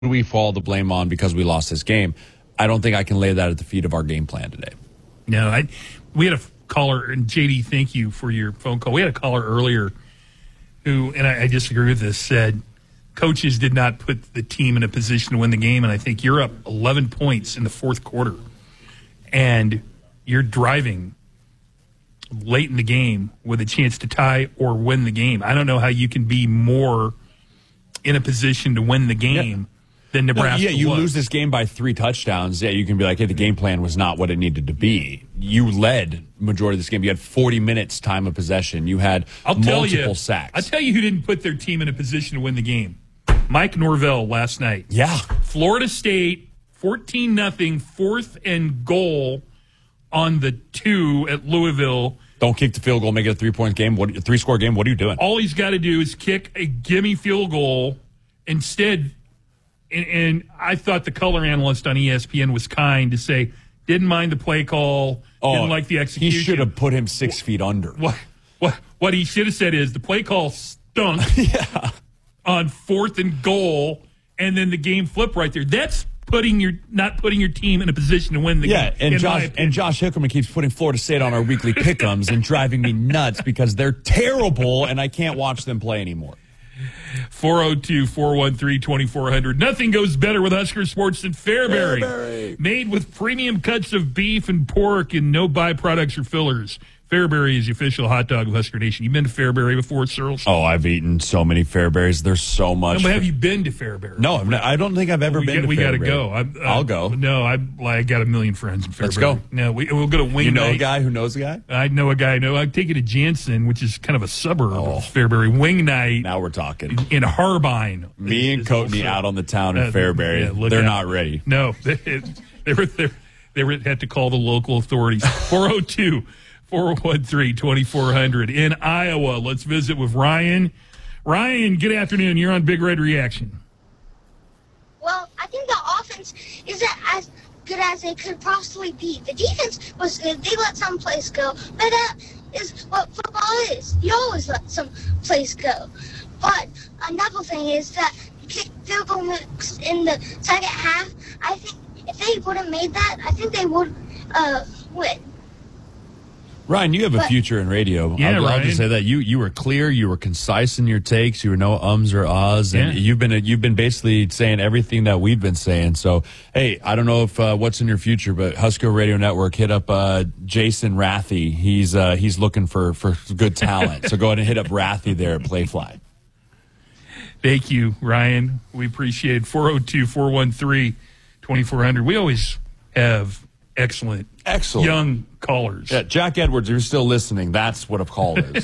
we fall the blame on because we lost this game? I don't think I can lay that at the feet of our game plan today. No, we had a caller, and JD, thank you for your phone call. We had a caller earlier who, and I disagree with this, said coaches did not put the team in a position to win the game, and I think you're up 11 points in the fourth quarter, and you're driving late in the game with a chance to tie or win the game. I don't know how you can be more in a position to win the game than Nebraska you was. lose this game by 3 touchdowns. Yeah, you can be like, hey, the game plan was not what it needed to be. You led majority of this game. You had 40 minutes time of possession. You had multiple sacks. I'll tell you who didn't put their team in a position to win the game. Mike Norvell last night. Yeah. Florida State, 14-0, 4th and goal on the 2 at Louisville. Don't kick the field goal, make it a 3-point game. 3-score game. What are you doing? All he's got to do is kick a gimme field goal. Instead, and I thought the color analyst on ESPN was kind to say, didn't mind the play call, didn't like the execution. He should have put him 6 feet under. What he should have said is the play call stunk on 4th and goal, and then the game flipped right there. That's not putting your team in a position to win the game. Yeah, and Josh Hickerman keeps putting Florida State on our weekly pick'ems and driving me nuts because they're terrible and I can't watch them play anymore. 402-413-2400. Nothing goes better with Husker Sports than Fairbury. Made with premium cuts of beef and pork and no byproducts or fillers. Fairbury is the official hot dog of Husker Nation. You been to Fairbury before, Searles? Oh, I've eaten so many Fairberries. There's so much. No, but have you been to Fairbury? No, I don't think I've ever been to Fairbury. We got to go. I'll go. No, I got a million friends in Fairbury. Let's go. No, we'll go to Wing You know Night. a guy who knows a guy? I know a guy. No, I'd take you to Jansen, which is kind of a suburb of Fairbury. Wing Night. Now we're talking. In Harbine. Me and Coatney out on the town in Fairbury. They're not ready. No, they had to call the local authorities. 402-413-2400. In Iowa, let's visit with Ryan. Ryan, good afternoon. You're on Big Red Reaction. Well, I think the offense isn't as good as they could possibly be. The defense was good. They let some plays go. But that is what football is. You always let some plays go. But another thing is that field goal in the second half, I think if they would have made that, I think they would win. Ryan, you have a future in radio. Yeah, I'll just say that you were clear, you were concise in your takes, you were no ums or ahs, and you've been basically saying everything that we've been saying. So, hey, I don't know if what's in your future, but Husker Radio Network, hit up Jason Rathy. He's looking for good talent. So go ahead and hit up Rathy there at Playfly. Thank you, Ryan. We appreciate it. 402-413-2400. We always have excellent young callers. Yeah, Jack Edwards, you're still listening. That's what a call is.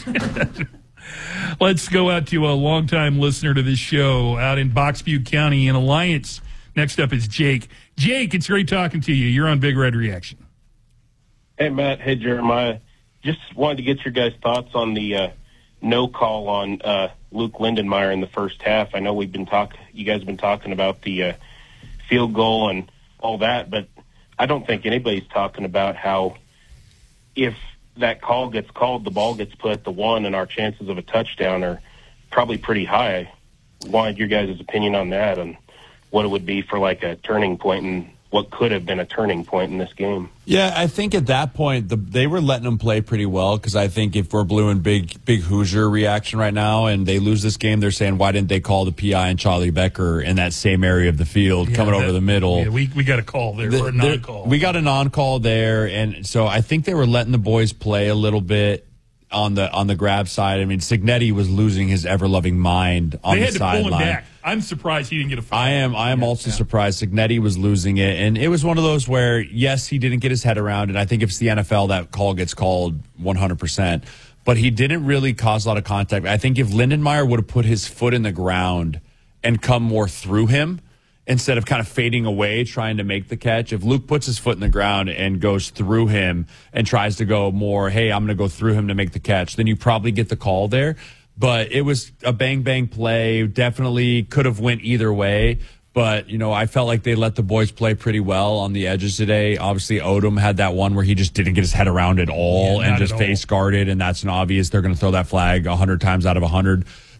Let's go out to a longtime listener to this show out in Box Butte County in Alliance. Next up is Jake. Jake, it's great talking to you. You're on Big Red Reaction. Hey, Matt. Hey, Jeremiah. Just wanted to get your guys' thoughts on the no call on Luke Lindenmeyer in the first half. I know you guys have been talking about the field goal and all that, but I don't think anybody's talking about how if that call gets called, the ball gets put at the 1 and our chances of a touchdown are probably pretty high. Wanted your guys' opinion on that and what it would be for like a turning point and what could have been a turning point in this game. Yeah, I think at that point, they were letting them play pretty well because I think if we're blue and big Hoosier reaction right now and they lose this game, they're saying, why didn't they call the PI and Charlie Becker in that same area of the field coming over the middle? Yeah, we got a call there, or a non-call. We got a non-call there, and so I think they were letting the boys play a little bit on the grab side. I mean, Signetti was losing his ever-loving mind on the sideline. They had to pull him back. I'm surprised he didn't get a foul. I am also surprised Signetti was losing it. And it was one of those where, yes, he didn't get his head around, and I think if it's the NFL, that call gets called 100%. But he didn't really cause a lot of contact. I think if Lindenmeyer would have put his foot in the ground and come more through him, instead of kind of fading away, trying to make the catch, if Luke puts his foot in the ground and goes through him and tries to go more, hey, I'm going to go through him to make the catch, then you probably get the call there. But it was a bang-bang play. Definitely could have went either way. But, I felt like they let the boys play pretty well on the edges today. Obviously, Odom had that one where he just didn't get his head around at all and just face guarded, and that's an obvious. They're going to throw that flag 100 times out of 100.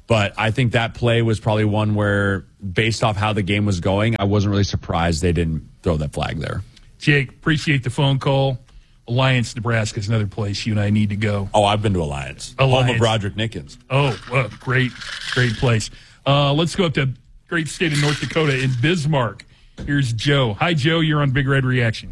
But I think that play was probably one where, based off how the game was going, I wasn't really surprised they didn't throw that flag there. Jake, appreciate the phone call. Alliance, Nebraska is another place you and I need to go. Oh, I've been to Alliance. Home of Broderick Nickens. Oh, well, great place. Let's go up to great state of North Dakota in Bismarck. Here's Joe. Hi, Joe. You're on Big Red Reaction.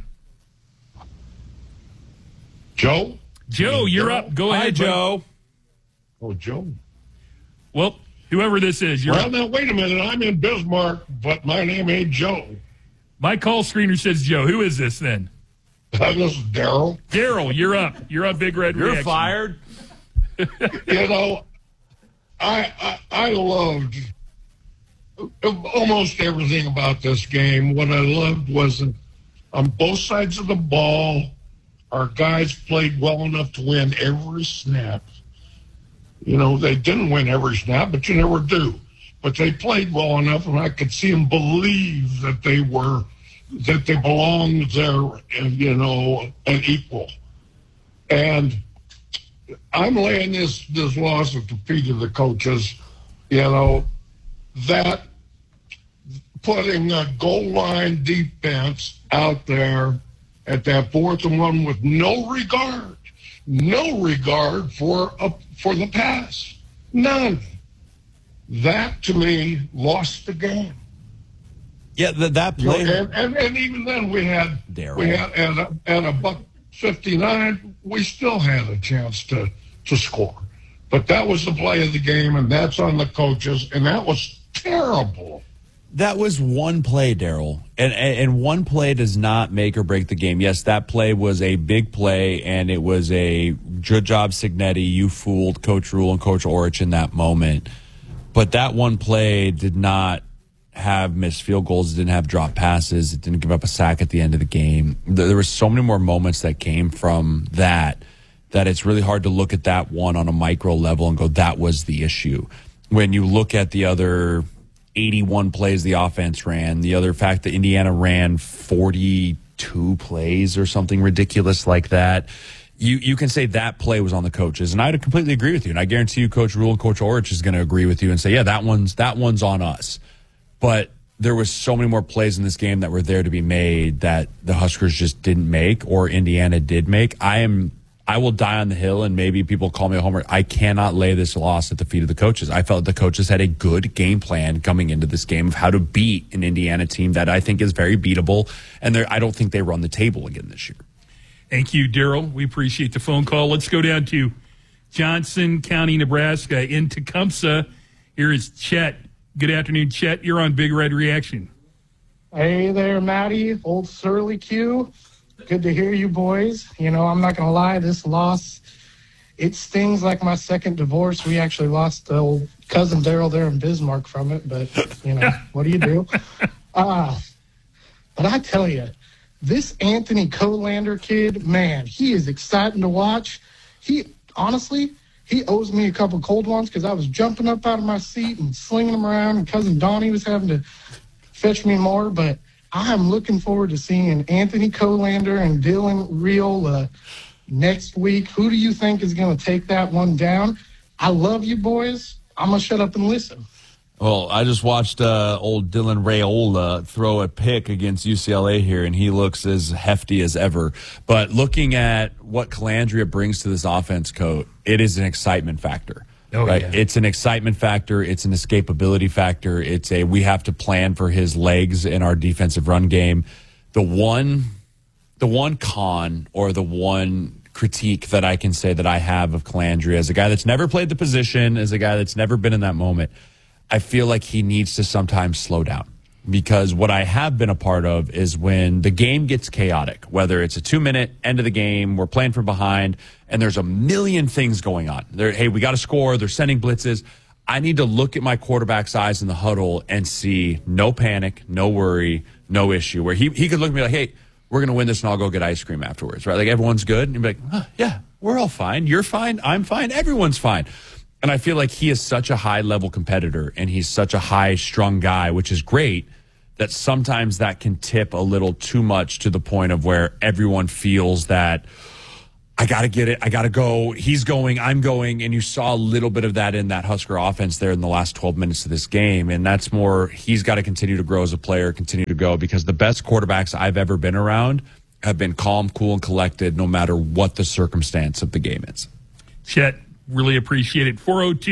Joe? Joe, you're up. Go ahead, Joe. Oh, Joe. Well, whoever this is, you're Well, up. now, wait a minute. I'm in Bismarck, but my name ain't Joe. My call screener says Joe. Who is this then? This is Daryl. Daryl, you're up. You're on Big Red Reaction. You're fired. You know, I loved almost everything about this game. What I loved was that on both sides of the ball, our guys played well enough to win every snap. You know, they didn't win every snap, but you never do. But they played well enough, and I could see them believe that they belonged there, and, you know, an equal. And I'm laying this loss at the feet of the coaches, you know, that putting a goal line defense out there at that 4th and 1 with no regard for the pass. None. That, to me, lost the game. Yeah, that play. And even then, we had at a $1.59, we still had a chance to score. But that was the play of the game, and that's on the coaches, and that was terrible. That was one play, Daryl, and one play does not make or break the game. Yes, that play was a big play, and it was a good job, Signetti. You fooled Coach Rule and Coach Orich in that moment. But that one play did not have missed field goals. It didn't have drop passes. It didn't give up a sack at the end of the game. There were so many more moments that came from that it's really hard to look at that one on a micro level and go, that was the issue. When you look at the other 81 plays the offense ran, the other fact that Indiana ran 42 plays or something ridiculous like that, you can say that play was on the coaches. And I'd completely agree with you. And I guarantee you Coach Rule and Coach Orich is going to agree with you and say, yeah, that one's on us. But there was so many more plays in this game that were there to be made that the Huskers just didn't make, or Indiana did make. I will die on the hill, and maybe people call me a homer. I cannot lay this loss at the feet of the coaches. I felt the coaches had a good game plan coming into this game of how to beat an Indiana team that I think is very beatable, and I don't think they run the table again this year. Thank you, Daryl. We appreciate the phone call. Let's go down to Johnson County, Nebraska, in Tecumseh. Here is Chet. Good afternoon, Chet. You're on Big Red Reaction. Hey there, Matty. Old Surly Q. Good to hear you boys. You know, I'm not going to lie, this loss, it stings like my second divorce. We actually lost old cousin Daryl there in Bismarck from it, but, you know, what do you do? But I tell you, this Anthony Colander kid, man, he is exciting to watch. Honestly, he owes me a couple cold ones because I was jumping up out of my seat and slinging them around, and cousin Donnie was having to fetch me more, but I'm looking forward to seeing Anthony Colander and Dylan Riola next week. Who do you think is going to take that one down? I love you boys. I'm going to shut up and listen. Well, I just watched old Dylan Raiola throw a pick against UCLA here, and he looks as hefty as ever. But looking at what Calandria brings to this offense, Coach, it is an excitement factor. Oh, right? Yeah. It's an excitement factor. It's an escapability factor. We have to plan for his legs in our defensive run game. The one con or the one critique that I can say that I have of Calandria as a guy that's never played the position, as a guy that's never been in that moment, I feel like he needs to sometimes slow down, because what I have been a part of is when the game gets chaotic, whether it's a 2-minute end of the game, we're playing from behind, and there's a million things going on. Hey, we got to score. They're sending blitzes. I need to look at my quarterback's eyes in the huddle and see no panic, no worry, no issue, where he could look at me like, hey, we're going to win this and I'll go get ice cream afterwards, right? Like everyone's good. And you'd be like, oh, yeah, we're all fine. You're fine. I'm fine. Everyone's fine. And I feel like he is such a high-level competitor, and he's such a high-strung guy, which is great, that sometimes that can tip a little too much to the point of where everyone feels that I got to get it. I got to go. He's going. I'm going. And you saw a little bit of that in that Husker offense there in the last 12 minutes of this game. And that's more, he's got to continue to grow as a player, continue to go, because the best quarterbacks I've ever been around have been calm, cool, and collected no matter what the circumstance of the game is. Chet, really appreciate it.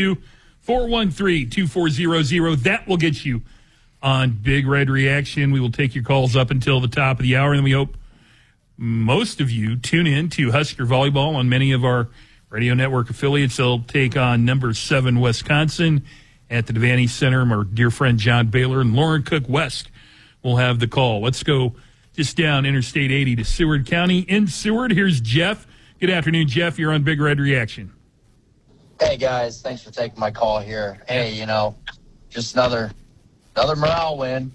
402-413-2400. That will get you on Big Red Reaction. We will take your calls up until the top of the hour, and then we hope most of you tune in to Husker Volleyball on many of our radio network affiliates. They'll take on number 7 Wisconsin at the Devaney Center. Our dear friend John Baylor and Lauren Cook West will have the call. Let's go just down Interstate 80 to Seward County. In Seward, here's Jeff. Good afternoon, Jeff. You're on Big Red Reaction. Hey, guys. Thanks for taking my call here. Hey, just another morale win.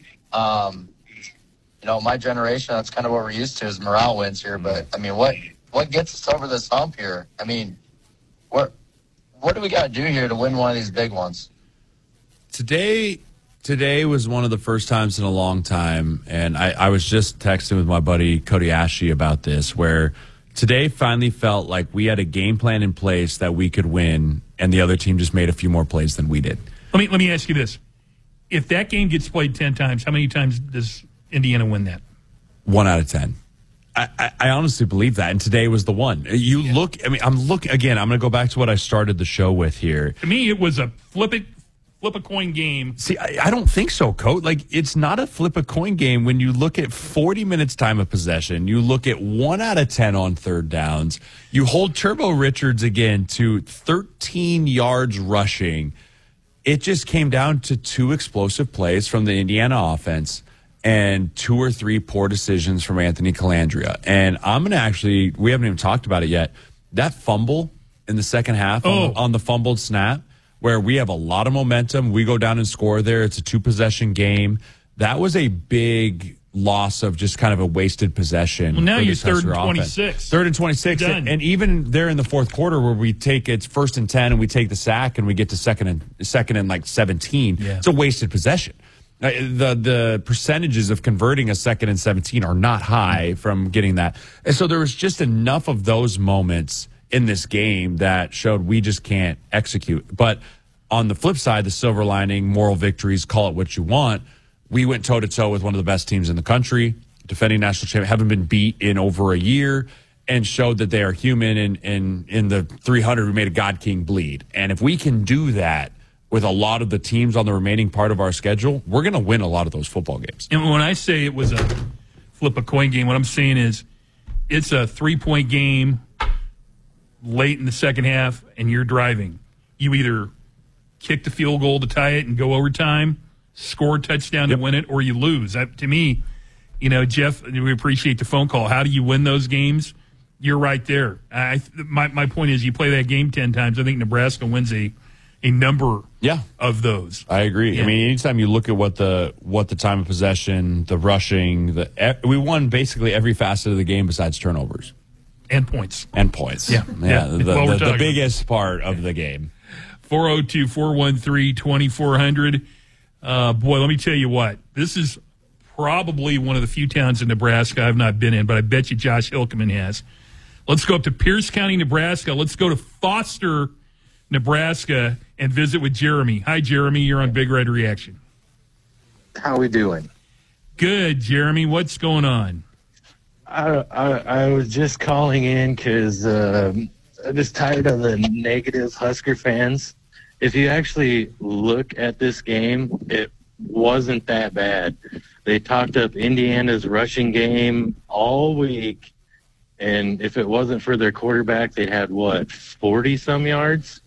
My generation, that's kind of what we're used to is morale wins here. But, what gets us over this hump here? What do we got to do here to win one of these big ones? Today was one of the first times in a long time, and I was just texting with my buddy Cody Ashley about this, where today finally felt like we had a game plan in place that we could win, and the other team just made a few more plays than we did. Let me ask you this. If that game gets played 10 times, how many times does Indiana win that? 1 out of 10. I honestly believe that, and today was the one. Look, I'm going to go back to what I started the show with here. To me, it was a flip a coin game. See, I don't think so, Coach. It's not a flip a coin game when you look at 40 minutes time of possession. You look at 1 out of 10 on third downs. You hold Turbo Richards again to 13 yards rushing. It just came down to 2 explosive plays from the Indiana offense and 2 or 3 poor decisions from Anthony Calandria. And I'm going to we haven't even talked about it yet, that fumble in the second half on the fumbled snap, where we have a lot of momentum. We go down and score there. It's a 2-possession game. That was a big loss of just kind of a wasted possession. Well, now you're 3rd and 26. 3rd and 26. And even there in the fourth quarter where we take it's 1st and 10 and we take the sack and we get to second and 17. Yeah. It's a wasted possession. The percentages of converting a 2nd and 17 are not high from getting that. And so there was just enough of those moments in this game that showed we just can't execute. But on the flip side, the silver lining, moral victories, call it what you want, we went toe-to-toe with one of the best teams in the country, defending national champion, haven't been beat in over a year, and showed that they are human, and in the 300, we made a God King bleed. And if we can do that with a lot of the teams on the remaining part of our schedule, we're going to win a lot of those football games. And when I say it was a flip a coin game, what I'm saying is it's a 3-point game late in the second half and you're driving. You either kick the field goal to tie it and go overtime, score a touchdown to win it, or you lose. To me, Jeff, we appreciate the phone call. How do you win those games? You're right there. My point is you play that game 10 times. I think Nebraska wins a number of those. I agree. Yeah. Anytime you look at what the time of possession, the rushing, we won basically every facet of the game besides turnovers. And points. Yeah. The biggest part of the game. 402-413-2400. Boy, let me tell you what. This is probably one of the few towns in Nebraska I've not been in, but I bet you Josh Hilkeman has. Let's go up to Pierce County, Nebraska. Let's go to Foster, Nebraska, and visit with Jeremy. Hi, Jeremy. You're on Big Red Reaction. How we doing? Good, Jeremy. What's going on? I was just calling in because I'm just tired of the negative Husker fans. If you actually look at this game, it wasn't that bad. They talked up Indiana's rushing game all week, and if it wasn't for their quarterback, they'd had, 40-some yards?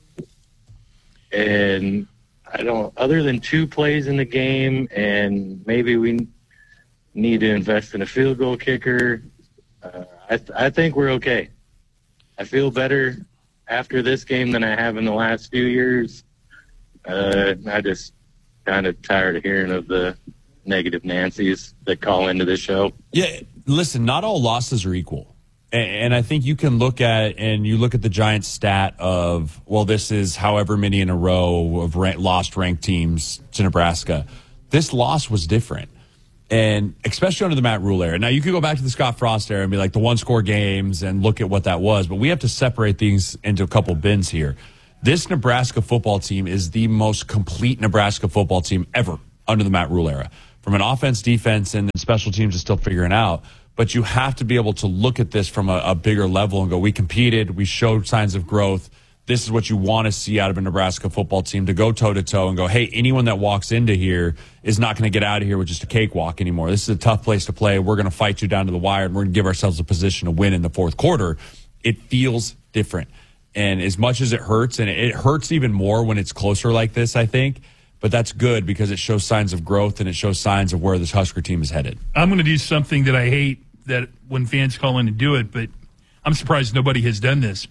And other than 2 plays in the game, and maybe we need to invest in a field goal kicker, I think we're okay. I feel better after this game than I have in the last few years. I just kind of tired of hearing of the negative Nancys that call into this show. Yeah, listen, not all losses are equal. And I think you can look at the Giants stat of, this is however many in a row of lost ranked teams to Nebraska. This loss was different. And especially under the Matt Rule era. Now, you could go back to the Scott Frost era and be like the one-score games and look at what that was, but we have to separate things into a couple bins here. This Nebraska football team is the most complete Nebraska football team ever under the Matt Rule era. From an offense, defense, and special teams is still figuring out. But you have to be able to look at this from a bigger level and go, we competed, we showed signs of growth. This is what you want to see out of a Nebraska football team, to go toe-to-toe and go, hey, anyone that walks into here is not going to get out of here with just a cakewalk anymore. This is a tough place to play. We're going to fight you down to the wire, and we're going to give ourselves a position to win in the fourth quarter. It feels different. And as much as it hurts, and it hurts even more when it's closer like this, I think, but that's good because it shows signs of growth and it shows signs of where this Husker team is headed. I'm going to do something that I hate that when fans call in to do it, but I'm surprised nobody has done this.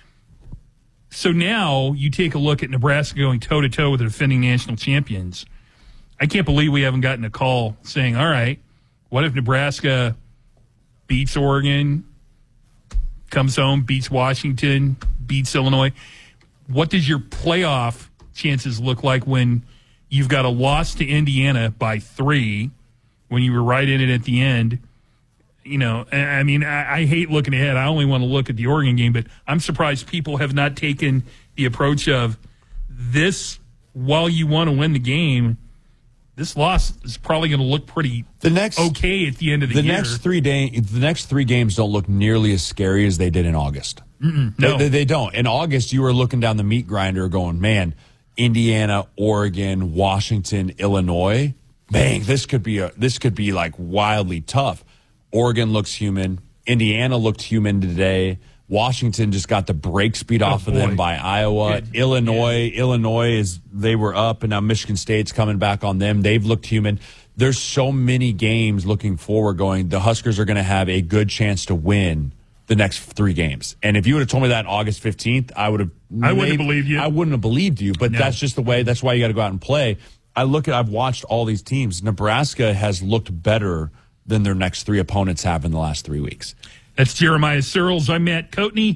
So now you take a look at Nebraska going toe-to-toe with the defending national champions. I can't believe we haven't gotten a call saying, all right, what if Nebraska beats Oregon, comes home, beats Washington, beats Illinois? What does your playoff chances look like when you've got a loss to Indiana by 3, when you were right in it at the end? You know, I mean, I hate looking ahead. I only want to look at the Oregon game, but I'm surprised people have not taken the approach of this. While you want to win the game, this loss is probably going to look pretty okay at the end of the year. The next 3 games don't look nearly as scary as they did in August. No, they don't. In August, you were looking down the meat grinder going, man, Indiana, Oregon, Washington, Illinois, bang, this could be like wildly tough. Oregon looks human. Indiana looked human today. Washington just got the brakes beat off of them by Iowa. Good. Illinois they were up, and now Michigan State's coming back on them. They've looked human. There's so many games looking forward going, the Huskers are going to have a good chance to win the next 3 games. And if you would have told me that August 15th, I wouldn't have believed you. I wouldn't have believed you, but that's just the way. That's why you got to go out and play. I've watched all these teams. Nebraska has looked better than their next 3 opponents have in the last 3 weeks. That's Jeremiah Searles. I'm Matt Coatney.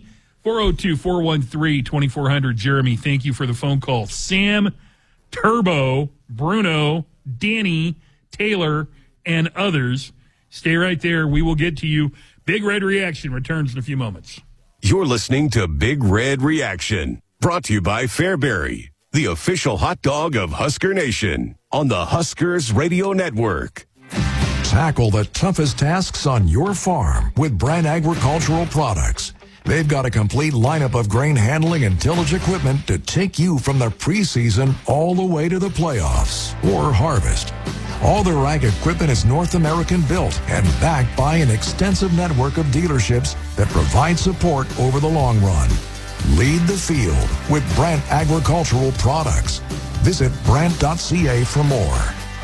402-413-2400. Jeremy, thank you for the phone call. Sam, Turbo, Bruno, Danny, Taylor, and others. Stay right there. We will get to you. Big Red Reaction returns in a few moments. You're listening to Big Red Reaction, brought to you by Fairbury, the official hot dog of Husker Nation, on the Huskers Radio Network. Tackle the toughest tasks on your farm with Brand Agricultural Products. They've got a complete lineup of grain handling and tillage equipment to take you from the preseason all the way to the playoffs or harvest. All their ag equipment is North American built and backed by an extensive network of dealerships that provide support over the long run. Lead the field with Brand Agricultural Products. Visit Brand.ca for more.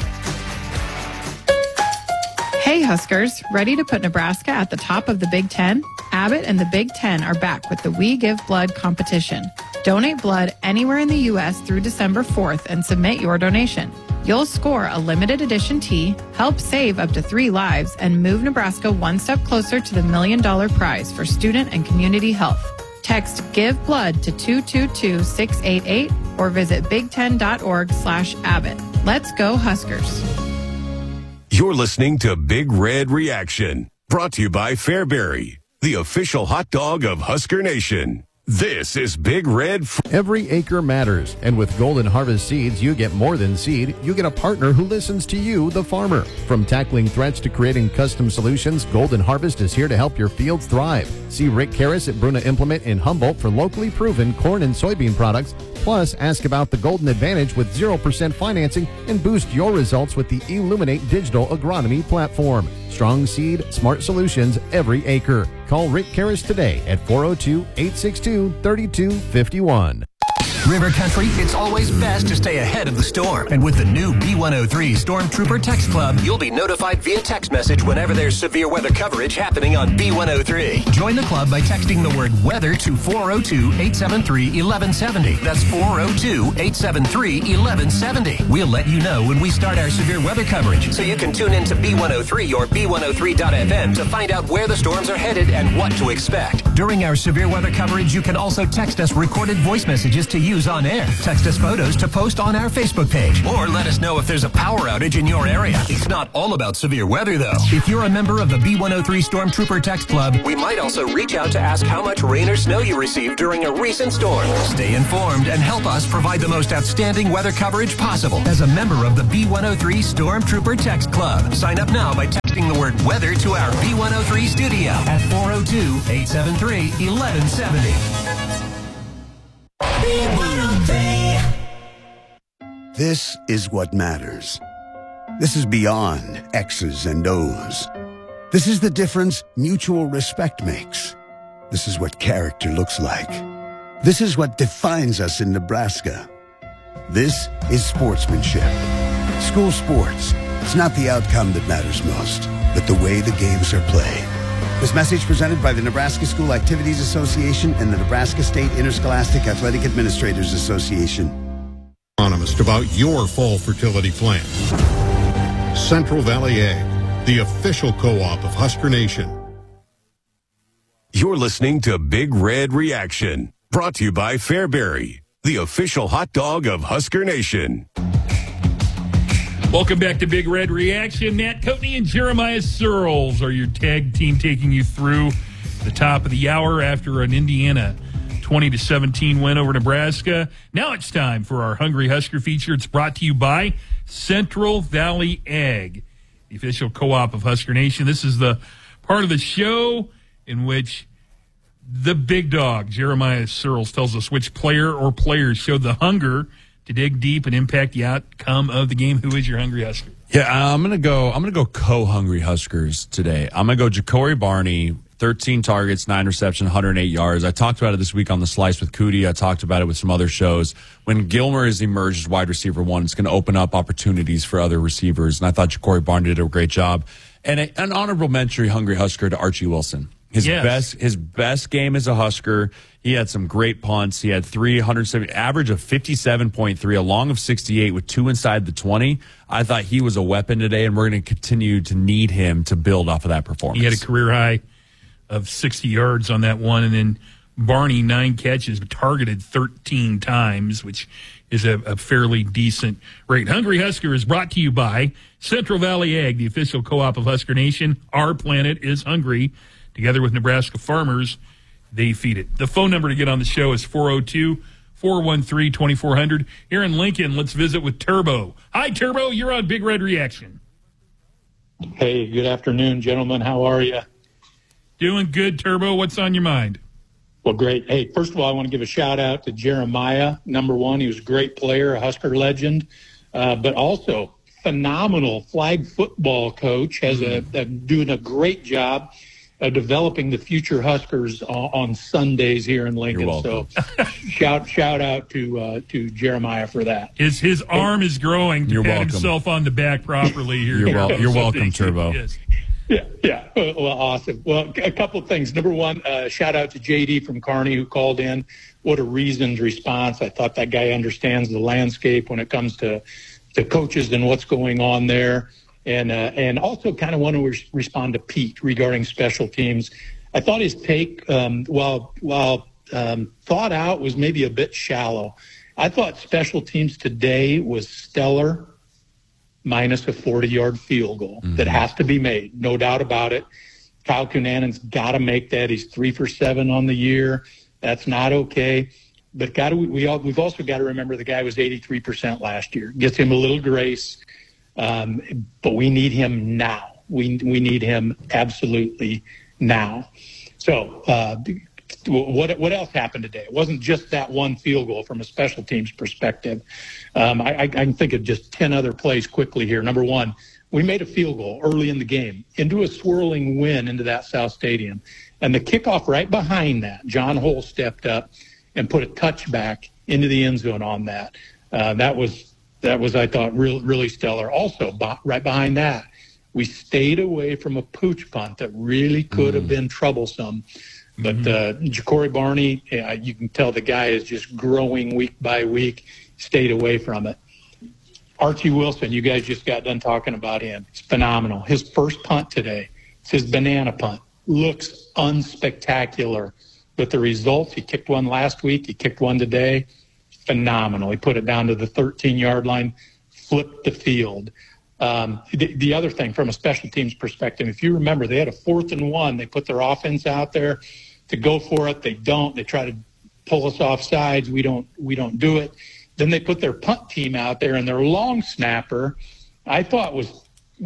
Hey Huskers, ready to put Nebraska at the top of the Big Ten? Abbott and the Big Ten are back with the We Give Blood competition. Donate blood anywhere in the U.S. through December 4th and submit your donation. You'll score a limited edition tee, help save up to 3 lives, and move Nebraska one step closer to the $1 million prize for student and community health. Text Give Blood to 222-688 or visit big10.org/Abbott. Let's go Huskers. You're listening to Big Red Reaction, brought to you by Fairbury, the official hot dog of Husker Nation. This is Big Red. Every acre matters, and with Golden Harvest Seeds, you get more than seed. You get a partner who listens to you, the farmer. From tackling threats to creating custom solutions, Golden Harvest is here to help your fields thrive. See Rick Karras at Bruna Implement in Humboldt for locally proven corn and soybean products. Plus, ask about the Golden Advantage with 0% financing and boost your results with the Illuminate Digital Agronomy platform. Strong seed, smart solutions every acre. Call Rick Karras today at 402-862-3251. River Country, it's always best to stay ahead of the storm. And with the new B103 Stormtrooper Text Club, you'll be notified via text message whenever there's severe weather coverage happening on B103. Join the club by texting the word weather to 402-873-1170. That's 402-873-1170. We'll let you know when we start our severe weather coverage, so you can tune in to B103 or B103.FM to find out where the storms are headed and what to expect. During our severe weather coverage, you can also text us recorded voice messages to use news on air. Text us photos to post on our Facebook page. Or let us know if there's a power outage in your area. It's not all about severe weather, though. If you're a member of the B103 Stormtrooper Text Club, we might also reach out to ask how much rain or snow you received during a recent storm. Stay informed and help us provide the most outstanding weather coverage possible as a member of the B103 Stormtrooper Text Club. Sign up now by texting the word weather to our B103 studio at 402-873-1170. This is what matters. This is beyond X's and O's. This is the difference mutual respect makes. This is what character looks like. This is what defines us in Nebraska. This is sportsmanship. School sports. It's not the outcome that matters most, but the way the games are played. This message presented by the Nebraska School Activities Association and the Nebraska State Interscholastic Athletic Administrators Association. Honest about your fall fertility plan. Central Valley Ag, the official co-op of Husker Nation. You're listening to Big Red Reaction, brought to you by Fairbury, the official hot dog of Husker Nation. Welcome back to Big Red Reaction. Matt Coatney and Jeremiah Searles are your tag team, taking you through the top of the hour after an Indiana 20-17 win over Nebraska. Now it's time for our Hungry Husker feature. It's brought to you by Central Valley Ag, the official co-op of Husker Nation. This is the part of the show in which the big dog, Jeremiah Searles, tells us which player or players showed the hunger to dig deep and impact the outcome of the game. Who is your Hungry Husker? Yeah, I'm gonna go co-Hungry Huskers today. I'm gonna go Ja'Cory Barney, 13 targets, 9 receptions, 108 yards. I talked about it this week on The Slice with Cootie. I talked about it with some other shows. When Gilmer has emerged as wide receiver one, it's going to open up opportunities for other receivers. And I thought Ja'Cory Barney did a great job. And an honorable mention, Hungry Husker, to Archie Wilson. His best game as a Husker. He had some great punts. He had 370, average of 57.3, a long of 68 with 2 inside the 20. I thought he was a weapon today, and we're going to continue to need him to build off of that performance. He had a career high of 60 yards on that one, and then Barney, 9 catches, but targeted 13 times, which is a fairly decent rate. Hungry Husker is brought to you by Central Valley Ag, the official co-op of Husker Nation. Our planet is hungry. Together with Nebraska farmers, they feed it. The phone number to get on the show is 402-413-2400. Here in Lincoln, let's visit with Turbo. Hi, Turbo. You're on Big Red Reaction. Hey, good afternoon, gentlemen. How are you? Doing good, Turbo. What's on your mind? Well, great. Hey, first of all, I want to give a shout-out to Jeremiah, number one. He was a great player, a Husker legend, but also phenomenal flag football coach, doing a great job developing the future Huskers on Sundays here in Lincoln. So shout out to Jeremiah for that. His arm is growing to pat himself on the back properly here. You're welcome, Turbo. Yes. Yeah. Well, awesome. Well, a couple of things. Number one, shout out to JD from Kearney who called in. What a reasoned response. I thought that guy understands the landscape when it comes to coaches and what's going on there. And also kind of want to respond to Pete regarding special teams. I thought his take, while thought out, was maybe a bit shallow. I thought special teams today was stellar, minus a 40-yard field goal that has to be made, no doubt about it. Kyle Cunanan's got to make that. He's 3 for 7 on the year. That's not okay. But we've also got to remember the guy was 83% last year. Gets him a little grace, but we need him now. We need him absolutely now. So what else happened today? It wasn't just that one field goal from a special teams perspective. I can think of just 10 other plays quickly here. Number one, we made a field goal early in the game into a swirling wind into that South Stadium. And the kickoff right behind that, John Hull stepped up and put a touchback into the end zone on that. That was I thought, really stellar. Also, right behind that, we stayed away from a pooch punt that really could have been troublesome. But Ja'Cory Barney, you can tell the guy is just growing week by week, stayed away from it. Archie Wilson, you guys just got done talking about him. It's phenomenal. His first punt today, it's his banana punt, looks unspectacular. But the results, he kicked one last week, he kicked one today. phenomenal. He put it down to the 13-yard line, flipped the field. The other thing from a special teams perspective, if you remember, they had a 4th and 1. They put their offense out there to go for it. They don't. They try to pull us off sides. We don't do it. Then they put their punt team out there, and their long snapper, I thought was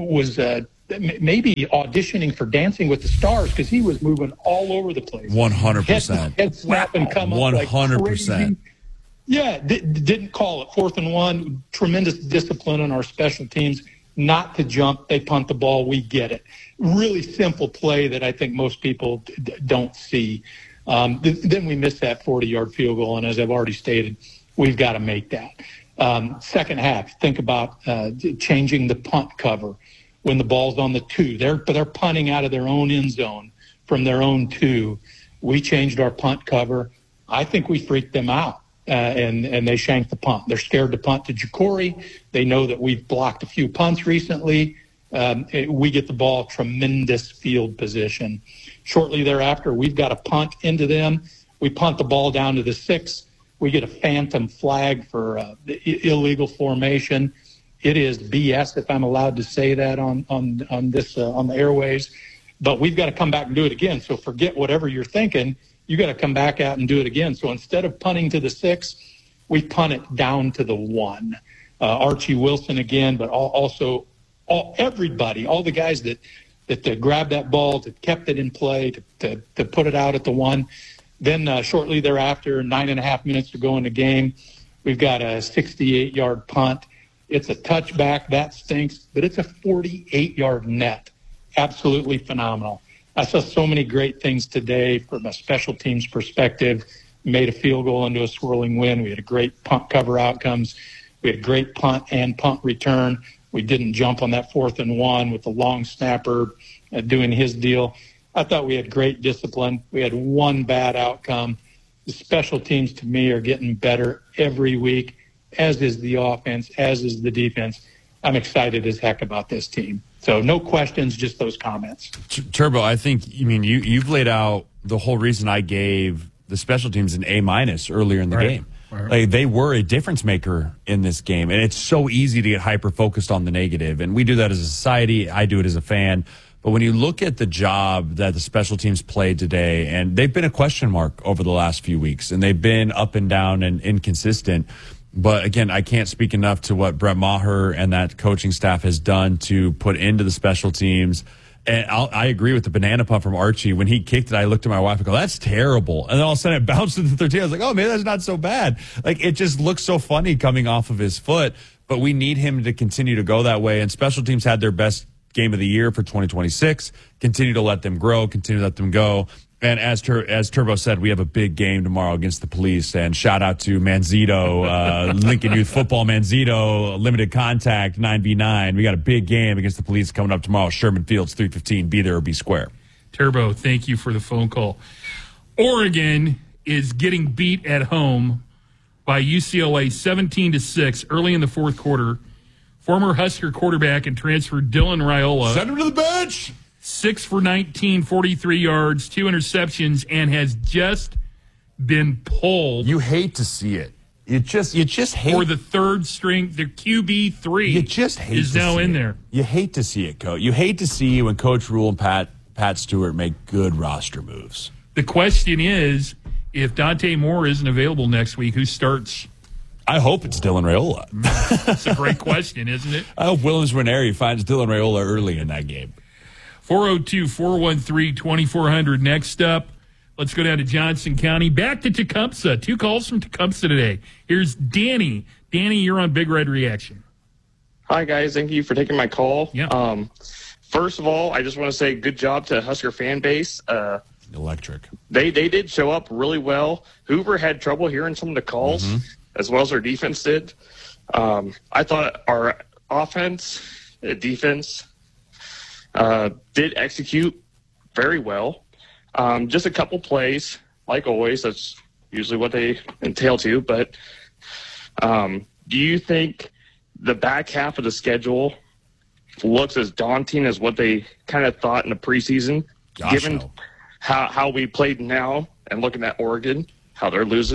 maybe auditioning for Dancing with the Stars because he was moving all over the place. 100%. Head snap and come 100%. up like crazy. Yeah, didn't call it 4th and 1. Tremendous discipline on our special teams not to jump. They punt the ball. We get it. Really simple play that I think most people don't see. Then we missed that 40-yard field goal, and as I've already stated, we've got to make that. Second half, think about changing the punt cover when the ball's on the 2. They're punting out of their own end zone from their own 2. We changed our punt cover. I think we freaked them out, and they shanked the punt. They're scared to punt to Jacory. They know that we've blocked a few punts recently. We get the ball, tremendous field position. Shortly thereafter, we've got a punt into them. We punt the ball down to the 6. We get a phantom flag for illegal formation. It is BS, if I'm allowed to say that on the airwaves. But we've got to come back and do it again. So forget whatever you're thinking. You got to come back out and do it again. So instead of punting to the 6, we punt it down to the 1. Archie Wilson again, but also everybody, all the guys that grabbed that ball, that kept it in play, to put it out at the 1. Then shortly thereafter, 9.5 minutes to go in the game, we've got a 68-yard punt. It's a touchback. That stinks, but it's a 48-yard net. Absolutely phenomenal. I saw so many great things today from a special teams perspective. We made a field goal into a swirling wind. We had a great punt cover outcomes. We had great punt and punt return. We didn't jump on that 4th and 1 with the long snapper doing his deal. I thought we had great discipline. We had one bad outcome. The special teams, to me, are getting better every week, as is the offense, as is the defense. I'm excited as heck about this team. So no questions, just those comments. Turbo, I think, you've laid out the whole reason I gave the special teams an A- earlier in the game. Right. Like, they were a difference maker in this game, and it's so easy to get hyper-focused on the negative, and we do that as a society. I do it as a fan. But when you look at the job that the special teams played today, and they've been a question mark over the last few weeks, and they've been up and down and inconsistent. But again, I can't speak enough to what Brett Maher and that coaching staff has done to put into the special teams. And I agree with the banana punt from Archie. When he kicked it, I looked at my wife and go, "That's terrible." And then all of a sudden it bounced to the 13. I was like, "Oh, man, that's not so bad." Like, it just looks so funny coming off of his foot. But we need him to continue to go that way. And special teams had their best game of the year for 2026. Continue to let them grow, continue to let them go. And as Turbo said, we have a big game tomorrow against the Police. And shout out to Manzito, Lincoln Youth Football, Manzito, limited contact, 9v9. We got a big game against the Police coming up tomorrow. Sherman Fields, 3:15. Be there or be square. Turbo, thank you for the phone call. Oregon is getting beat at home by UCLA 17-6 early in the fourth quarter. Former Husker quarterback and transfer Dylan Raiola. Send him to the bench. 6 for 19, 43 yards, 2 interceptions, and has just been pulled. You hate to see it. You just hate. For the third string, the QB3 you just hate is to now see in it. there. You hate to see it, Coach. You hate to see when Coach Rule and Pat Stewart make good roster moves. The question is, if Dante Moore isn't available next week, who starts? I hope it's Dylan Raiola. It's a great question, isn't it? I hope Williams-Ranieri finds Dylan Raiola early in that game. 402-413-2400. Next up, let's go down to Johnson County. Back to Tecumseh. 2 calls from Tecumseh today. Here's Danny. Danny, you're on Big Red Reaction. Hi, guys. Thank you for taking my call. Yeah. First of all, I just want to say good job to Husker fan base. Electric. They did show up really well. Hoover had trouble hearing some of the calls, as well as our defense did. I thought our offense, defense, did execute very well. Just a couple plays, like always. That's usually what they entail to. But do you think the back half of the schedule looks as daunting as what they kind of thought in the preseason, given how we played now and looking at Oregon, how they're losing?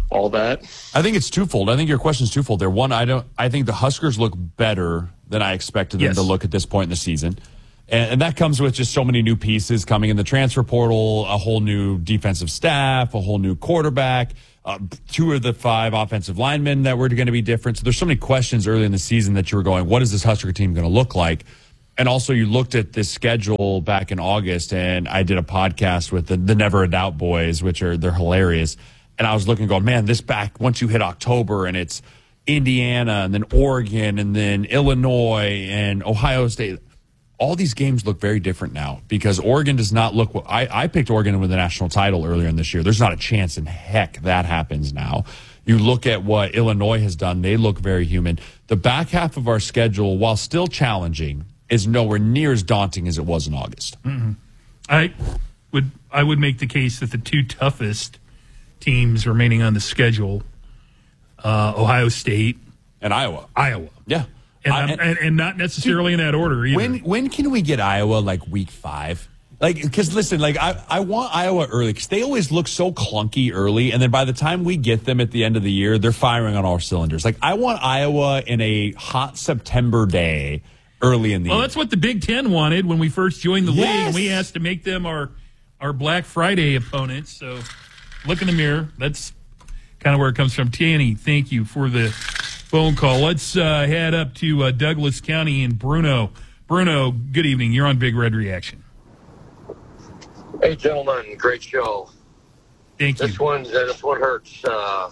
all that. I think it's twofold. I think your question is twofold there. One, I think the Huskers look better than I expected them to look at this point in the season. And that comes with just so many new pieces coming in the transfer portal, a whole new defensive staff, a whole new quarterback, 2 of the 5 offensive linemen that were going to be different. So there's so many questions early in the season that you were going, what is this Husker team going to look like? And also you looked at this schedule back in August, and I did a podcast with the Never a Doubt boys, they're hilarious. And I was looking going, man, this back, once you hit October and it's Indiana and then Oregon and then Illinois and Ohio State, all these games look very different now because Oregon does not look – I picked Oregon to win the national title earlier in this year. There's not a chance in heck that happens now. You look at what Illinois has done. They look very human. The back half of our schedule, while still challenging, is nowhere near as daunting as it was in August. Mm-hmm. I would make the case that the 2 toughest teams remaining on the schedule, Ohio State and Iowa. Yeah. And not necessarily in that order either. When can we get Iowa week 5? Because listen, I want Iowa early because they always look so clunky early, and then by the time we get them at the end of the year, they're firing on all cylinders. I want Iowa in a hot September day early in the year. Well, that's what the Big Ten wanted when we first joined the league, and we asked to make them our Black Friday opponents. So look in the mirror. That's kind of where it comes from. Tanny, thank you for the phone call. Let's head up to Douglas County and Bruno. Bruno, good evening. You're on Big Red Reaction. Hey, gentlemen, great show. Thank you. This one hurts. The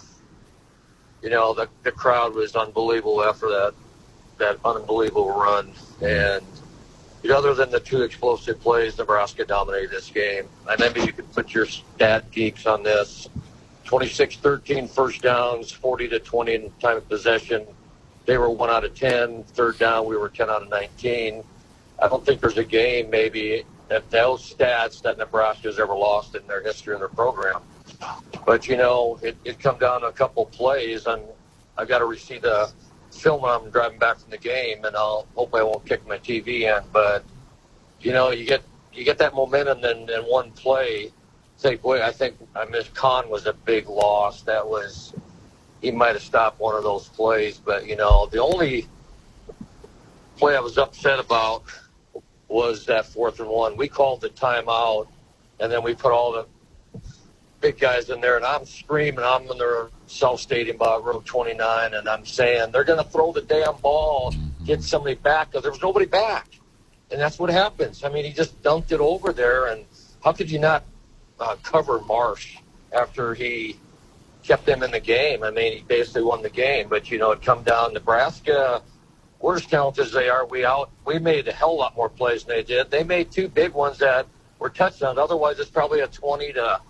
crowd was unbelievable after that unbelievable run. And other than the 2 explosive plays, Nebraska dominated this game. And maybe you could put your stat geeks on this. 26-13 first downs, 40-20 in time of possession. They were 1 out of 10. Third down, we were 10 out of 19. I don't think there's a game maybe at those stats that Nebraska's ever lost in their history of their program. But, it come down to a couple plays, and I've got to receive the film when I'm driving back from the game, and I'll hope I won't kick my TV in. But, you get that momentum in one play. Say, boy, I think Miss Khan was a big loss. He might have stopped one of those plays. But, the only play I was upset about was that 4th and 1. We called the timeout, and then we put all the big guys in there, and I'm screaming. I'm in their South Stadium about row 29, and I'm saying, they're going to throw the damn ball, get somebody back, because there was nobody back. And that's what happens. I mean, he just dunked it over there, and how could you not cover Marsh after he kept them in the game? I mean, he basically won the game, but, it come down Nebraska, we're as talented as they are. We made a hell of a lot more plays than they did. They made 2 big ones that were touchdowns. Otherwise, it's probably a 20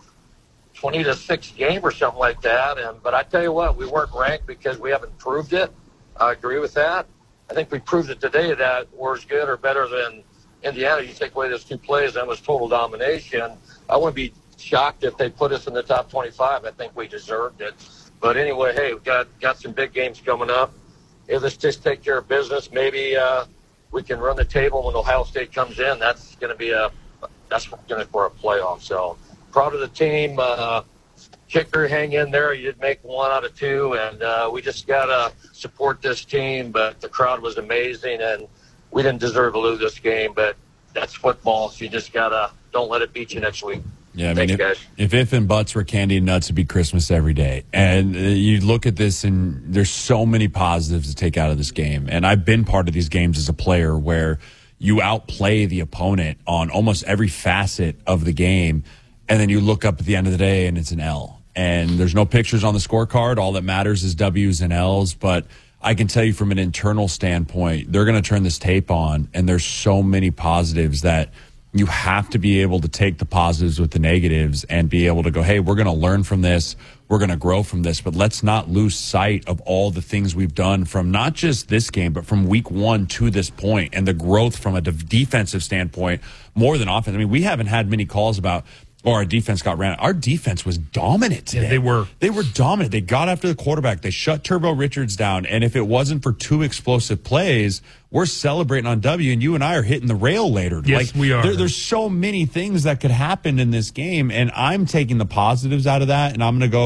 to 6 game or something like that. But I tell you what, we weren't ranked because we haven't proved it. I agree with that. I think we proved it today that we're as good or better than Indiana. You take away those 2 plays, that was total domination. I wouldn't be shocked if they put us in the top 25. I think we deserved it. But anyway, hey, we've got some big games coming up. Hey, let's just take care of business. Maybe we can run the table when Ohio State comes in. That's going to be for a playoff. So proud of the team. Kicker, hang in there. You did make 1 out of 2, and we just got to support this team. But the crowd was amazing, and we didn't deserve to lose this game. But that's football, so you just got to don't let it beat you next week. Yeah, I mean, if and buts were candy and nuts, it'd be Christmas every day. And you look at this, and there's so many positives to take out of this game. And I've been part of these games as a player where you outplay the opponent on almost every facet of the game, and then you look up at the end of the day, and it's an L. And there's no pictures on the scorecard. All that matters is W's and L's. But I can tell you from an internal standpoint, they're going to turn this tape on, and there's so many positives that – you have to be able to take the positives with the negatives and be able to go, hey, we're going to learn from this. We're going to grow from this. But let's not lose sight of all the things we've done from not just this game, but from week 1 to this point and the growth from a defensive standpoint more than offense. I mean, we haven't had many calls about, our defense got ran. Our defense was dominant today. Yeah, they were. They were dominant. They got after the quarterback. They shut Turbo Richards down. And if it wasn't for 2 explosive plays, we're celebrating on W, and you and I are hitting the rail later. Yes, we are. There's so many things that could happen in this game, and I'm taking the positives out of that, and I'm going to go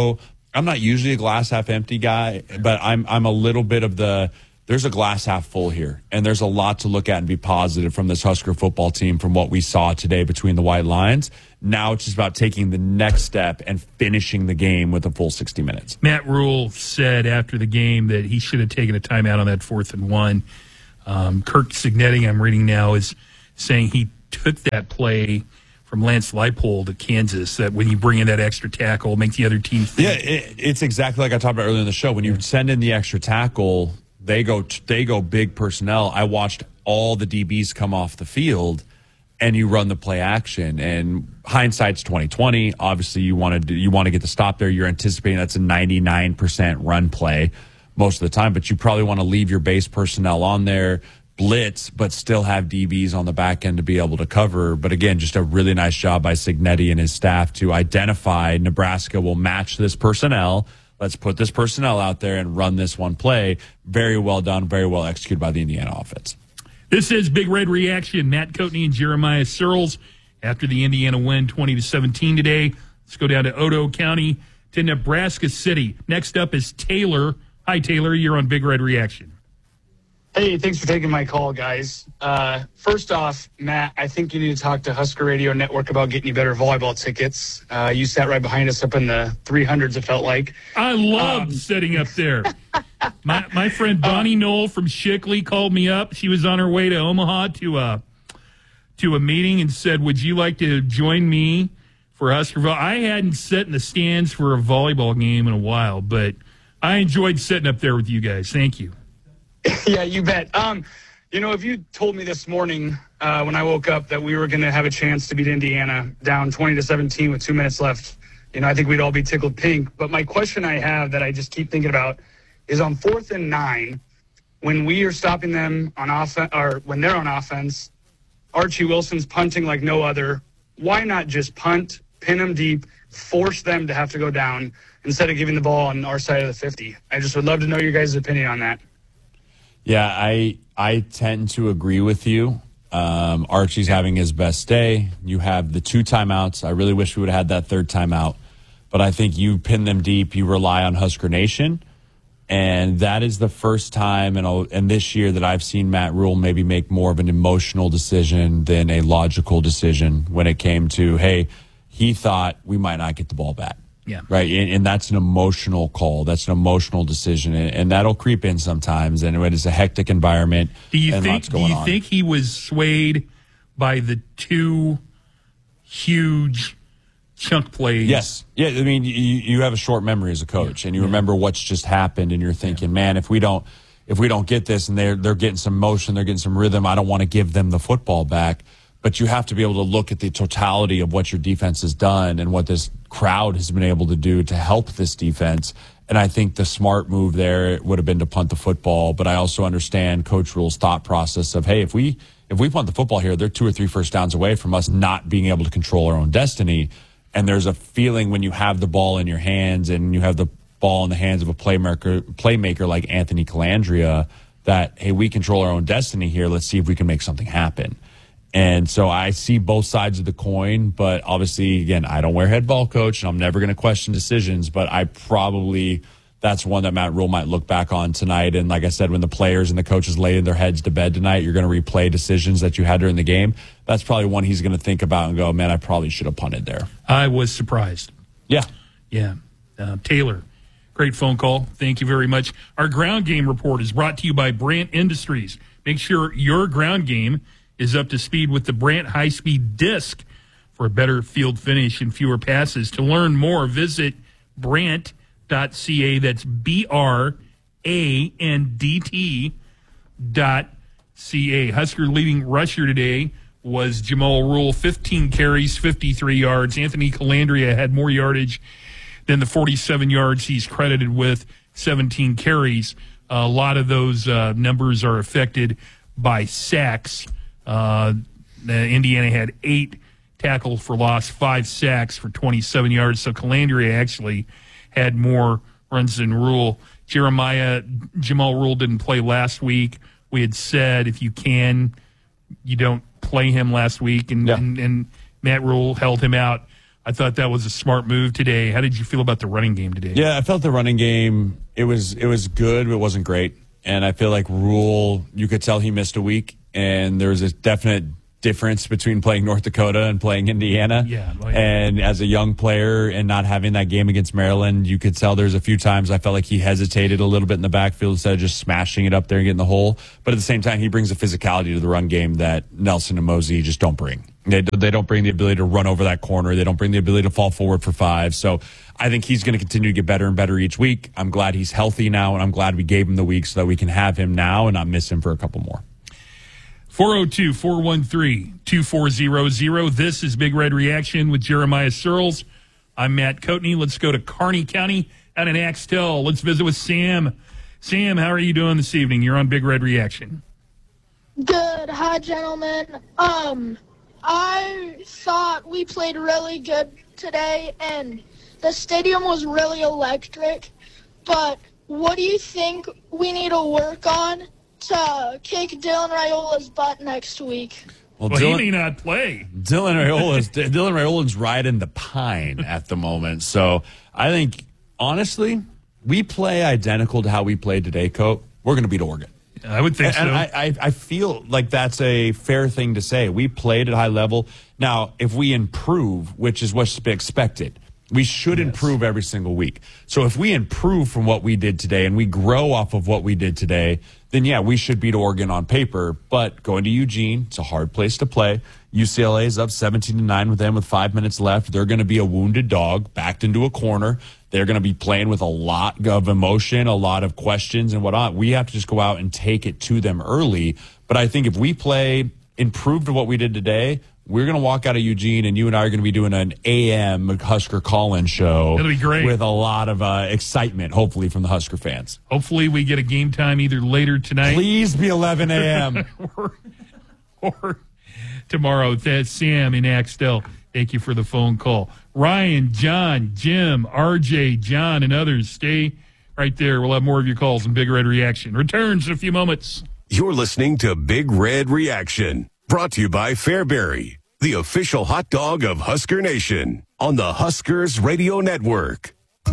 I'm not usually a glass half empty guy, but I'm a little bit of there's a glass half full here, and there's a lot to look at and be positive from this Husker football team from what we saw today between the white lines. Now it's just about taking the next step and finishing the game with a full 60 minutes. Matt Rule said after the game that he should have taken a timeout on that 4th and 1. Kirk Cignetti, I'm reading now, is saying he took that play from Lance Leipold to Kansas, that when you bring in that extra tackle, make the other team think. Yeah, it's exactly like I talked about earlier in the show. When you send in the extra tackle, they go big personnel. I watched all the DBs come off the field, and you run the play action. And hindsight's 20/20. Obviously, you want to get the stop there. You're anticipating that's a 99% run play most of the time, but you probably want to leave your base personnel on there, blitz, but still have DBs on the back end to be able to cover. But again, just a really nice job by Cignetti and his staff to identify Nebraska will match this personnel. Let's put this personnel out there and run this one play. Very well done, very well executed by the Indiana offense. This is Big Red Reaction. Matt Coatney and Jeremiah Searles after the Indiana win 20-17 today. Let's go down to Otoe County to Nebraska City. Next up is Taylor. Hi, Taylor. You're on Big Red Reaction. Hey, thanks for taking my call, guys. First off, Matt, I think you need to talk to Husker Radio Network about getting you better volleyball tickets. You sat right behind us up in the 300s, it felt like. I loved sitting up there. My friend Bonnie Knoll from Shickley called me up. She was on her way to Omaha to a meeting and said, would you like to join me for Husker Volleyball? I hadn't sat in the stands for a volleyball game in a while, but I enjoyed sitting up there with you guys. Thank you. Yeah, you bet. If you told me this morning when I woke up that we were going to have a chance to beat Indiana down 20-17 with 2 minutes left, I think we'd all be tickled pink. But my question I have that I just keep thinking about is on 4th and 9, when we are stopping them on offense, or when they're on offense, Archie Wilson's punting like no other. Why not just punt, pin them deep, force them to have to go down instead of giving the ball on our side of the 50? I just would love to know your guys' opinion on that. Yeah, I tend to agree with you. Archie's having his best day. You have the 2 timeouts. I really wish we would have had that 3rd timeout. But I think you pin them deep. You rely on Husker Nation. And that is the first time in this year that I've seen Matt Rule maybe make more of an emotional decision than a logical decision when it came to, hey, he thought we might not get the ball back. Yeah. Right. And that's an emotional call. That's an emotional decision. And that'll creep in sometimes. And it is a hectic environment. Do you think he was swayed by the 2 huge chunk plays? Yes. Yeah. I mean, you have a short memory as a coach, and you remember what's just happened, and you're thinking, man, if we don't get this, and they're getting some motion, they're getting some rhythm, I don't want to give them the football back. But you have to be able to look at the totality of what your defense has done and what this crowd has been able to do to help this defense. And I think the smart move there would have been to punt the football. But I also understand Coach Rule's thought process of, hey, if we punt the football here, they're 2 or 3 first downs away from us not being able to control our own destiny. And there's a feeling when you have the ball in your hands and you have the ball in the hands of a playmaker like Anthony Calandria that, hey, we control our own destiny here. Let's see if we can make something happen. And so I see both sides of the coin, but obviously, again, I don't wear head ball coach, and I'm never going to question decisions, but that's one that Matt Rule might look back on tonight. And like I said, when the players and the coaches lay their heads to bed tonight, you're going to replay decisions that you had during the game. That's probably one he's going to think about and go, man, I probably should have punted there. I was surprised. Yeah. Yeah. Taylor, great phone call. Thank you very much. Our ground game report is brought to you by Brandt Industries. Make sure your ground game is up to speed with the Brandt high-speed disc for a better field finish and fewer passes. To learn more, visit Brandt.ca. That's BRANDT.ca. Husker leading rusher today was Jamal Rule, 15 carries, 53 yards. Anthony Calandria had more yardage than the 47 yards he's credited with, 17 carries. A lot of those numbers are affected by sacks. Indiana had 8 tackles for loss, 5 sacks for 27 yards. So Calandria actually had more runs than Rule. Jamal Rule didn't play last week. We had said if you don't play him last week, and Matt Rule held him out. I thought that was a smart move today. How did you feel about the running game today? Yeah, I felt the running game, it was good, but it wasn't great. And I feel like Rule, you could tell he missed a week, and there was a definite difference between playing North Dakota and playing Indiana. Yeah. And as a young player and not having that game against Maryland, you could tell there's a few times I felt like he hesitated a little bit in the backfield instead of just smashing it up there and getting the hole. But at the same time, he brings a physicality to the run game that Nelson and Mosey just don't bring. They don't bring the ability to run over that corner. They don't bring the ability to fall forward for 5. So I think he's going to continue to get better and better each week. I'm glad he's healthy now, and I'm glad we gave him the week so that we can have him now and not miss him for a couple more. 402-413-2400. This is Big Red Reaction with Jeremiah Searles. I'm Matt Coatney. Let's go to Kearney County out in Axtell. Let's visit with Sam. Sam, how are you doing this evening? You're on Big Red Reaction. Good. Hi, gentlemen. I thought we played really good today, and the stadium was really electric. But what do you think we need to work on to kick Dylan Raiola's butt next week? Well, he may not play. Dylan Raiola's riding the pine at the moment. So I think, honestly, we play identical to how we played today, Cope. We're going to beat Oregon. I would think so. And I feel like that's a fair thing to say. We played at high level. Now, if we improve, which is what's expected, we should improve every single week. So if we improve from what we did today and we grow off of what we did today, then yeah, we should beat Oregon on paper. But going to Eugene, it's a hard place to play. UCLA is up 17-9 with them with 5 minutes left. They're going to be a wounded dog backed into a corner. They're going to be playing with a lot of emotion, a lot of questions and whatnot. We have to just go out and take it to them early. But I think if we play improved to what we did today, we're going to walk out of Eugene, and you and I are going to be doing an AM Husker call-in show. That'll be great. With a lot of excitement, hopefully, from the Husker fans. Hopefully we get a game time either later tonight. Please be 11 a.m. or tomorrow. That's Sam in Axtell. Thank you for the phone call. Ryan, John, Jim, RJ, John, and others, stay right there. We'll have more of your calls and Big Red Reaction returns in a few moments. You're listening to Big Red Reaction, brought to you by Fairbury, the official hot dog of Husker Nation, on the Huskers Radio Network.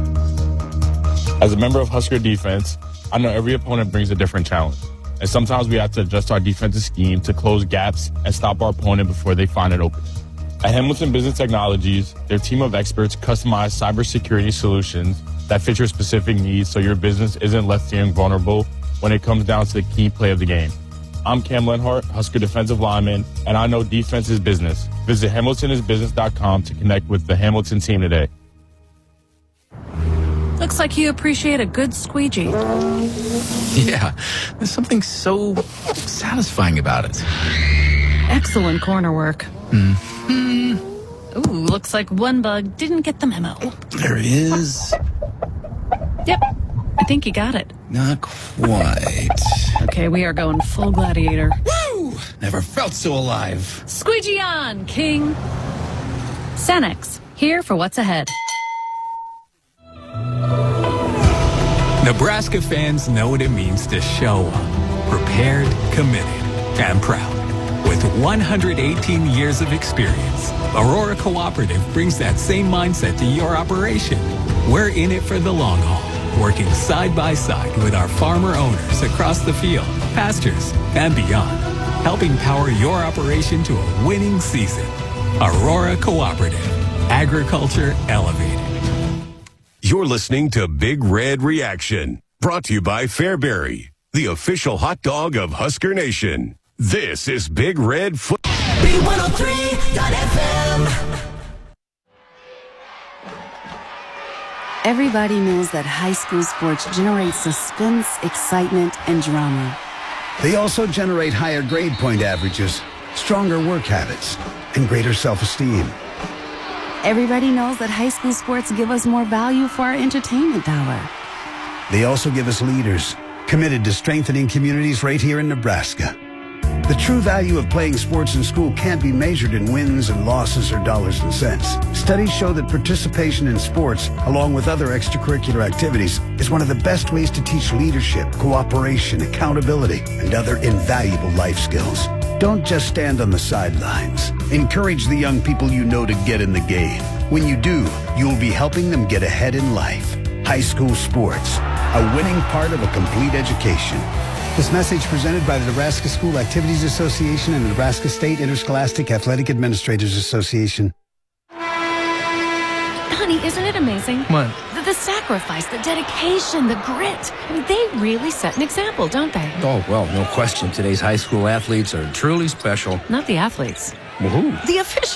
As a member of Husker defense, I know every opponent brings a different challenge. And sometimes we have to adjust our defensive scheme to close gaps and stop our opponent before they find it open. At Hamilton Business Technologies, their team of experts customize cybersecurity solutions that fit your specific needs so your business isn't left feeling vulnerable when it comes down to the key play of the game. I'm Cam Lenhart, Husker defensive lineman, and I know defense is business. Visit hamiltonisbusiness.com to connect with the Hamilton team today. Looks like you appreciate a good squeegee. Yeah, there's something so satisfying about it. Excellent corner work. Mm-hmm. Ooh, looks like one bug didn't get the memo. There he is. Yep, I think you got it. Not quite. Okay, we are going full gladiator. Woo! Never felt so alive. Squeegee on, King. Cenex, here for what's ahead. Nebraska fans know what it means to show up, prepared, committed, and proud. With 118 years of experience, Aurora Cooperative brings that same mindset to your operation. We're in it for the long haul, working side by side with our farmer owners across the field, pastures, and beyond, helping power your operation to a winning season. Aurora Cooperative, agriculture elevated. You're listening to Big Red Reaction, brought to you by Fairbury, the official hot dog of Husker Nation. This is Big Red Football. B103.FM. Everybody knows that high school sports generate suspense, excitement, and drama. They also generate higher grade point averages, stronger work habits, and greater self-esteem. Everybody knows that high school sports give us more value for our entertainment dollar. They also give us leaders committed to strengthening communities right here in Nebraska. The true value of playing sports in school can't be measured in wins and losses or dollars and cents. Studies show that participation in sports, along with other extracurricular activities, is one of the best ways to teach leadership, cooperation, accountability, and other invaluable life skills. Don't just stand on the sidelines. Encourage the young people you know to get in the game. When you do, you'll be helping them get ahead in life. High school sports, a winning part of a complete education. This message presented by the Nebraska School Activities Association and the Nebraska State Interscholastic Athletic Administrators Association. Honey, isn't it amazing? What? The sacrifice, the dedication, the grit. I mean, they really set an example, don't they? Oh, well, no question. Today's high school athletes are truly special. Not the athletes. Woohoo. The official.